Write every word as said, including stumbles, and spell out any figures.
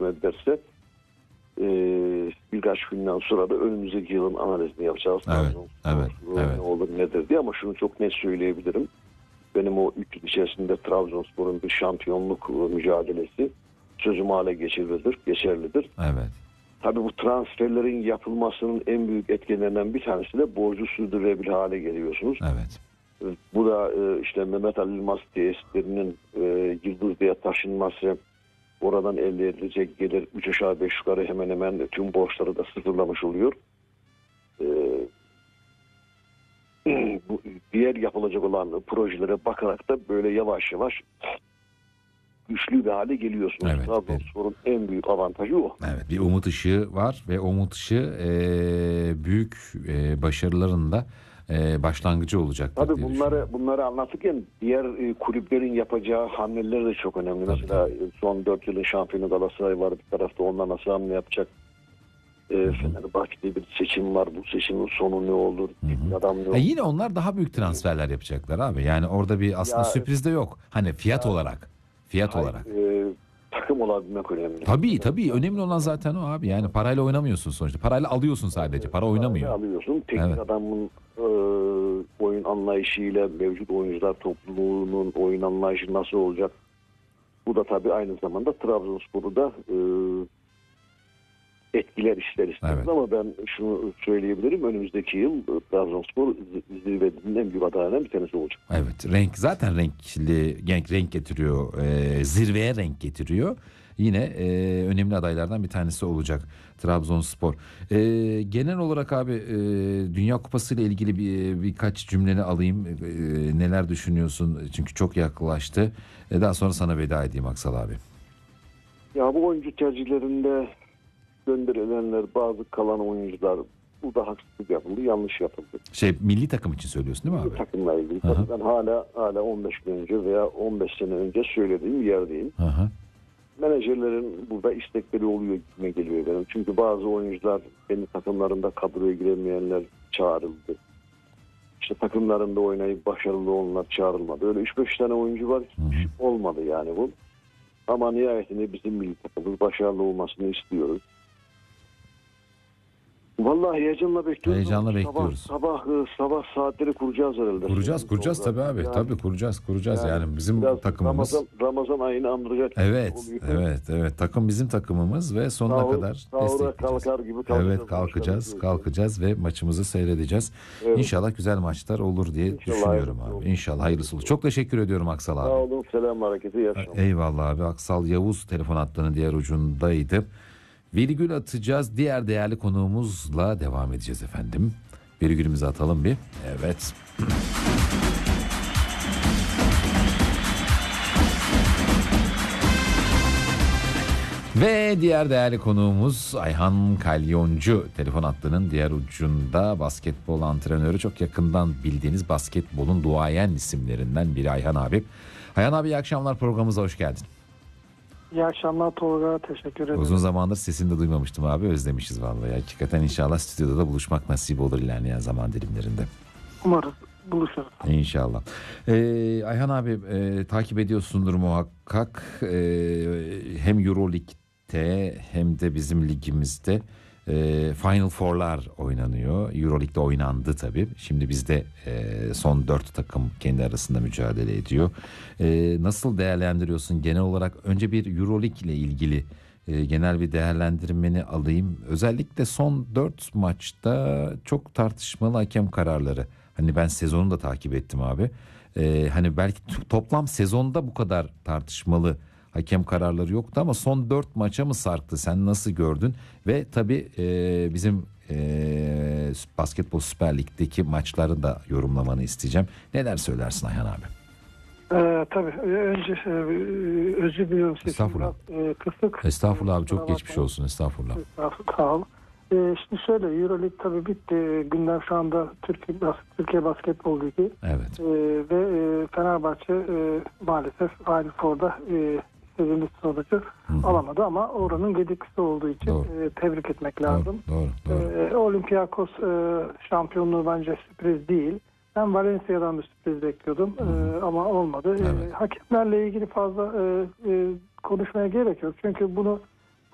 ederse e, birkaç günden sonra da önümüzdeki yılın analizini yapacağız. Evet, evet, evet. Ne olur nedir diye, ama şunu çok net söyleyebilirim. Benim o üç yıl içerisinde Trabzonspor'un bir şampiyonluk mücadelesi sözüm hale geçirilir, geçerlidir. Evet. Tabii bu transferlerin yapılmasının en büyük etkenlerinden bir tanesi de borcu sürdürülebilir hale geliyorsunuz. Evet. Bu da işte Mehmet Ali Yılmaz tesislerinin Yıldızlı'ya taşınması, oradan elde edilecek gelir üç aşağı beş yukarı hemen hemen tüm borçları da sıfırlamış oluyor. Bu diğer yapılacak olan projelere bakarak da böyle yavaş yavaş güçlü bir hale geliyorsunuz. Evet, Trabzonspor'un en büyük avantajı o. Evet, bir umut ışığı var ve umut ışığı e, büyük e, başarıların da e, başlangıcı olacaktır. Tabii bunları bunları anlatırken diğer e, kulüplerin yapacağı hamleler de çok önemli. Tabii, Mesela tabii. son dört yılın şampiyonu Galatasaray var bir tarafta, onlar nasıl hamle yapacak? E, Fenerbahçe'de bir seçim var. Bu seçimin sonu ne olur? Adam ne olur? E yine onlar daha büyük transferler yapacaklar abi. Yani orada bir aslında Ya, sürpriz de yok. Hani fiyat ya, olarak. Fiyat hayır, olarak. E, takım olabilmek önemli. Tabii tabii önemli olan zaten o abi. Yani parayla oynamıyorsun sonuçta. Parayla alıyorsun sadece. Para oynamıyor. Alıyorsun. Teknik Evet. adamın e, oyun anlayışıyla mevcut oyuncular topluluğunun oyun anlayışı nasıl olacak? Bu da tabii aynı zamanda Trabzonspor'u da e, etkiler ister istemez. Evet. Ama ben şunu söyleyebilirim. Önümüzdeki yıl Trabzonspor zirvenin en büyük adaylarından bir tanesi olacak. Evet, renk zaten renkli renk renk getiriyor. E, zirveye renk getiriyor. Yine e, önemli adaylardan bir tanesi olacak Trabzonspor. E, genel olarak abi e, Dünya Kupası ile ilgili bir birkaç cümleni alayım. E, neler düşünüyorsun? Çünkü çok yaklaştı. E, daha sonra sana veda edeyim Aksal abi. Ya bu oyuncu tercihlerinde gönderilenler, bazı kalan oyuncular, bu da haksızlık yapıldı, yanlış yapıldı. Şey milli takım için söylüyorsun değil mi abi? Milli takımla ilgili. Aha. Tabii ben hala hala on beş gün önce veya on beş sene önce söylediğim yerdeyim. Aha. Menajerlerin burada istekleri oluyor gitme geliyor benim. Çünkü bazı oyuncular kendi takımlarında kadroya giremeyenler çağrıldı. İşte takımlarında oynayıp başarılı olanlar çağrılmadı. Öyle üç beş tane oyuncu var. Hiç olmadı yani bu. Ama nihayetinde bizim milli takımımız başarılı olmasını istiyoruz. Vallahi heyecanla bekliyoruz. Heyecanla sabah, bekliyoruz. Sabah sabah saatleri kuracağız herhalde. Kuracağız, kuracağız tabii abi. Yani, Tabii kuracağız, kuracağız yani, yani bizim biraz takımımız. Ramazan, Ramazan ayını andıracak. Evet, oluyor. evet, evet. Takım bizim takımımız ve sonuna Sahur, kadar sahura destekleyeceğiz. kalkar gibi kalkacağız. Evet, kalkacağız, maçları. kalkacağız ve maçımızı seyredeceğiz. Evet. İnşallah güzel maçlar olur diye İnşallah düşünüyorum hayırlısı abi. olur. İnşallah hayırlısı olur. Çok teşekkür ediyorum Aksal abi. Sağ olun, selam hareketi, iyi akşamlar. Eyvallah abi. Aksal Yavuz telefon hattının diğer ucundaydı. Virgül atacağız. Diğer değerli konuğumuzla devam edeceğiz efendim. Virgülümüzü atalım bir. Evet. Ve diğer değerli konuğumuz Ayhan Kalyoncu telefon hattının diğer ucunda, basketbol antrenörü, çok yakından bildiğiniz basketbolun duayen isimlerinden biri Ayhan abi. Ayhan abi iyi akşamlar, programımıza hoş geldin. İyi akşamlar Tolga, teşekkür ederim. Uzun zamandır sesini de duymamıştım abi, özlemişiz vallahi. Hakikaten inşallah stüdyoda da buluşmak nasip olur ilerleyen zaman dilimlerinde. Umarız buluşuruz. İnşallah. Ee, Ayhan abi e, takip ediyorsundur muhakkak. E, hem Euroleague'de hem de bizim ligimizde e, Final Four'lar oynanıyor. Euroleague'de oynandı tabii. Şimdi bizde e, son dört takım kendi arasında mücadele ediyor. E, nasıl değerlendiriyorsun genel olarak? Önce bir Euroleague ile ilgili e, genel bir değerlendirmeni alayım. Özellikle son dört maçta çok tartışmalı hakem kararları. Hani ben sezonu da takip ettim abi. Ee, hani belki t- toplam sezonda bu kadar tartışmalı hakem kararları yoktu ama son dört maça mı sarktı? Sen nasıl gördün? Ve tabii e, bizim e, Basketbol Süper Lig'deki maçları da yorumlamanı isteyeceğim. Neler söylersin Ayhan abi? Ee, tabii önce e, özür diliyorum. Sesim Estağfurullah. biraz, e, kısık. Estağfurullah abi, çok Kusura geçmiş bakmayın. olsun, estağfurullah. Estağfurullah, sağ ol. Ee, şimdi şöyle, Euroleague tabii bitti. Gündem şu anda Türkiye, Türkiye Basketbol Ligi. Evet. Ee, ve e, Fenerbahçe e, maalesef Final Four'da e, istediğimiz sonucu alamadı ama oranın gediklisi olduğu için e, tebrik etmek lazım. Doğru, doğru, doğru. E, Olympiakos e, şampiyonluğu bence sürpriz değil. Ben Valencia'dan bir sürpriz bekliyordum e, ama olmadı. Evet. E, hakemlerle ilgili fazla e, e, konuşmaya gerek yok. Çünkü bunu